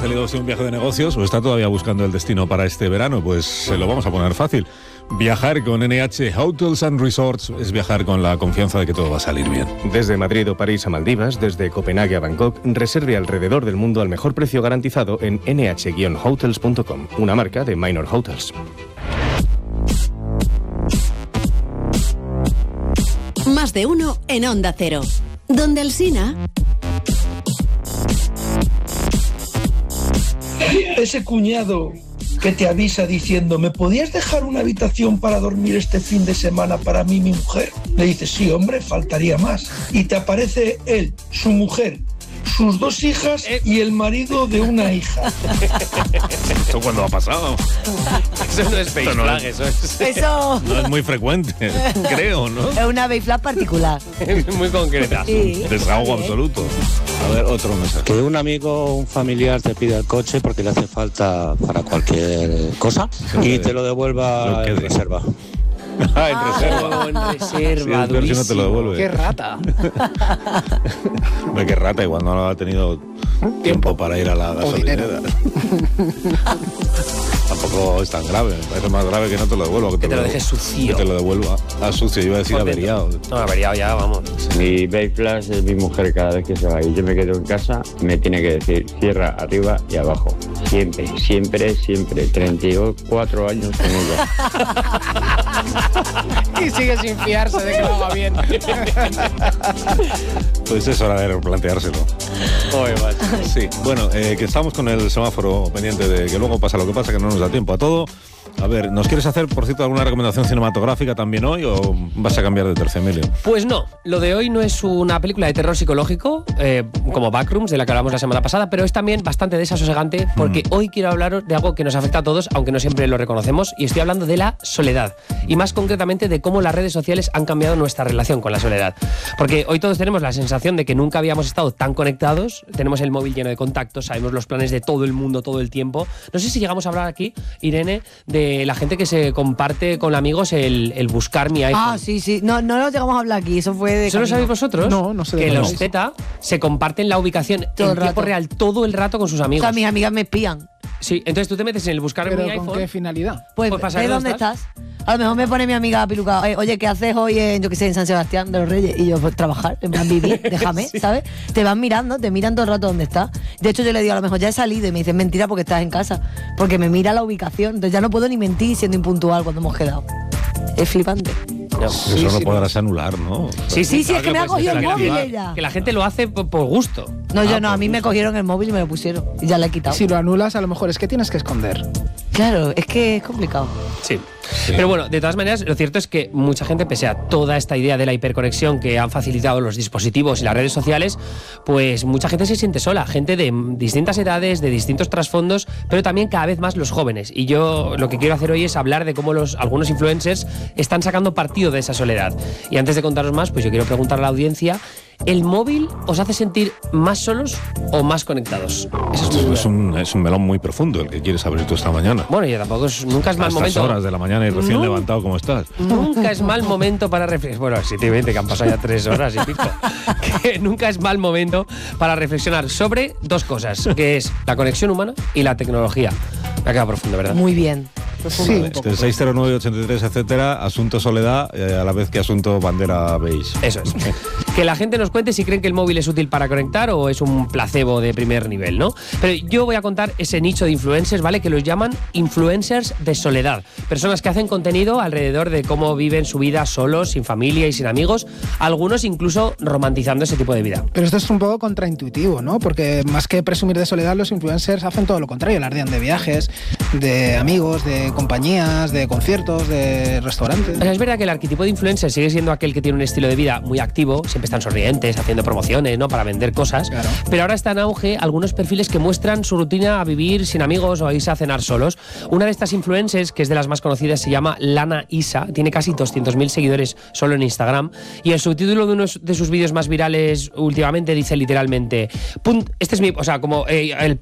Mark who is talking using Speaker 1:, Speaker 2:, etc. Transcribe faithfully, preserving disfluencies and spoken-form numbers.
Speaker 1: salido usted un viaje de negocios o está todavía buscando el destino para este verano, pues se lo vamos a poner fácil. Viajar con N H Hotels and Resorts es viajar con la confianza de que todo va a salir bien.
Speaker 2: Desde Madrid o París a Maldivas, desde Copenhague a Bangkok, reserve alrededor del mundo al mejor precio garantizado en ene hache guion hotels punto com, una marca de Minor Hotels.
Speaker 3: Más de uno en Onda Cero. Donde Alsina.
Speaker 4: Ese cuñado que te avisa diciendo, ¿me podías dejar una habitación para dormir este fin de semana para mí y mi mujer? Le dices, sí, hombre, faltaría más. Y te aparece él, su mujer, sus dos hijas y el marido de una hija.
Speaker 1: ¿Esto cuándo ha pasado?
Speaker 5: Eso no es face flag, eso es...
Speaker 6: Eso...
Speaker 1: No es muy frecuente, creo, ¿no?
Speaker 6: Es una face flag particular.
Speaker 5: Es muy concreta.
Speaker 6: Sí.
Speaker 1: Desahogo absoluto. A ver, otro mensaje.
Speaker 7: Que un amigo o un familiar te pida el coche porque le hace falta para cualquier cosa y te lo devuelva en reserva.
Speaker 1: Ah, en reserva.
Speaker 5: En reserva,
Speaker 1: sí, si no te lo devuelve.
Speaker 8: ¡Qué rata!
Speaker 1: Hombre, qué rata, igual no ha tenido tiempo para ir a la gasolinera. Tampoco es tan grave, me parece más grave que no te lo devuelva. Que te,
Speaker 5: que te lo
Speaker 1: lo
Speaker 5: dejes sucio.
Speaker 1: Que te lo devuelva a sucio, yo iba a decir
Speaker 5: Contento.
Speaker 1: averiado.
Speaker 5: No, averiado ya, vamos.
Speaker 9: Mi baby flash es mi mujer cada vez que se va y yo me quedo en casa, me tiene que decir cierra arriba y abajo. Siempre, siempre, siempre. treinta y cuatro años con ella.
Speaker 8: Y sigue sin fiarse de que lo haga bien.
Speaker 1: Pues es hora de replanteárselo.
Speaker 5: Oye, vale.
Speaker 1: Sí, bueno, eh, que estamos con el semáforo pendiente de que luego pasa lo que pasa, que no nos da tiempo a todo. A ver, ¿nos quieres hacer, por cierto, alguna recomendación cinematográfica también hoy o vas a cambiar de tercio, Emilio?
Speaker 5: Pues no, lo de hoy no es una película de terror psicológico, eh, como Backrooms, de la que hablamos la semana pasada, pero es también bastante desasosegante porque mm. hoy quiero hablaros de algo que nos afecta a todos, aunque no siempre lo reconocemos, y estoy hablando de la soledad, y más concretamente de cómo las redes sociales han cambiado nuestra relación con la soledad. Porque hoy todos tenemos la sensación de que nunca habíamos estado tan conectados, tenemos el móvil lleno de contactos, sabemos los planes de todo el mundo todo el tiempo. No sé si llegamos a hablar aquí, Irene, de la gente que se comparte con amigos el, el buscar mi iPhone.
Speaker 6: Ah, sí, sí. No, no lo llegamos a hablar aquí, eso fue de
Speaker 5: ¿Eso lo sabéis vosotros?
Speaker 8: No, no sé.
Speaker 5: Que
Speaker 8: de
Speaker 5: los
Speaker 8: es.
Speaker 5: Z se comparten la ubicación
Speaker 6: Todo
Speaker 5: en
Speaker 6: el
Speaker 5: tiempo
Speaker 6: rato.
Speaker 5: real todo el rato con sus
Speaker 6: O
Speaker 5: amigos.
Speaker 6: sea, mis amigas me espían.
Speaker 5: Sí, entonces tú te metes en el buscar
Speaker 8: ¿Pero
Speaker 5: mi
Speaker 8: con
Speaker 5: iPhone.
Speaker 8: qué finalidad?
Speaker 6: Pues,
Speaker 5: Pues para saber
Speaker 6: ¿de dónde
Speaker 5: dónde
Speaker 6: estás? A lo mejor me pone mi amiga Piluca, "Eh, oye, ¿qué haces hoy en, yo qué sé, en San Sebastián de los Reyes? Y yo, pues trabajar, en plan vivir, déjame, sí. ¿sabes? Te van mirando, te miran todo el rato dónde estás. De hecho, yo le digo, a lo mejor ya he salido y me dicen mentira porque estás en casa. Porque me mira la ubicación, entonces ya no puedo ni mentir siendo impuntual cuando hemos quedado. Es flipante.
Speaker 5: No.
Speaker 1: Eso
Speaker 8: Sí,
Speaker 1: lo
Speaker 8: sí,
Speaker 1: podrás anular, ¿no?
Speaker 5: Sí,
Speaker 6: Sí, sí, es que me ha
Speaker 5: puedes
Speaker 6: cogido el
Speaker 5: hacer,
Speaker 6: móvil
Speaker 5: que la-
Speaker 6: ella.
Speaker 5: Que la gente lo hace por, por gusto.
Speaker 6: No, yo
Speaker 1: Ah,
Speaker 6: no, a
Speaker 1: por
Speaker 6: mí me
Speaker 1: gusto.
Speaker 6: cogieron el móvil y me lo pusieron. Y ya lo he quitado.
Speaker 8: Si lo anulas, a lo mejor es que tienes que esconder.
Speaker 6: Claro, es que es complicado.
Speaker 5: Sí. Pero bueno, de todas maneras, lo cierto es que mucha gente, pese a toda esta idea de la hiperconexión que han facilitado los dispositivos y las redes sociales, pues mucha gente se siente sola, gente de distintas edades, de distintos trasfondos, pero también cada vez más los jóvenes. Y yo lo que quiero hacer hoy es hablar de cómo los, algunos influencers están sacando partido de esa soledad. Y antes de contaros más, pues yo quiero preguntar a la audiencia, ¿el móvil os hace sentir más solos o más conectados? Eso es, muy
Speaker 1: Es un, es un melón muy profundo el que quieres abrir tú esta mañana.
Speaker 5: Bueno, y tampoco es, nunca es
Speaker 1: A
Speaker 5: mal
Speaker 1: estas
Speaker 5: momento.
Speaker 1: horas de la mañana y recién
Speaker 5: No.
Speaker 1: levantado como estás.
Speaker 5: Nunca es mal momento para reflexionar. Bueno, siete y veinte, que han pasado ya tres horas y pico. Que nunca es mal momento para reflexionar sobre dos cosas, que es la conexión humana y la tecnología. Me ha quedado profundo, ¿verdad?
Speaker 6: Muy bien.
Speaker 8: Sí, un poco.
Speaker 1: Este seis cero nueve ochenta y tres, etcétera, asunto soledad, eh, a la vez que asunto bandera beige.
Speaker 5: Eso es. Que la gente nos cuente si creen que el móvil es útil para conectar o es un placebo de primer nivel, ¿no? Pero yo voy a contar ese nicho de influencers, ¿vale? Que los llaman influencers de soledad. Personas que hacen contenido alrededor de cómo viven su vida solos, sin familia y sin amigos. Algunos incluso romantizando ese tipo de vida.
Speaker 8: Pero esto es un poco contraintuitivo, ¿no? Porque más que presumir de soledad, los influencers hacen todo lo contrario. Alardean de viajes, de amigos, de compañías, de conciertos, de restaurantes.
Speaker 5: O sea, es verdad que el arquetipo de influencer sigue siendo aquel que tiene un estilo de vida muy activo, siempre están sonrientes, haciendo promociones, ¿no? Para vender cosas.
Speaker 8: Claro.
Speaker 5: Pero ahora está en auge algunos perfiles que muestran su rutina a vivir sin amigos o a irse a cenar solos. Una de estas influencers, que es de las más conocidas, se llama Lana Isa, tiene casi doscientos mil seguidores solo en Instagram, y el subtítulo de uno de sus vídeos más virales últimamente dice literalmente, punt, este es mi, o sea, como eh, el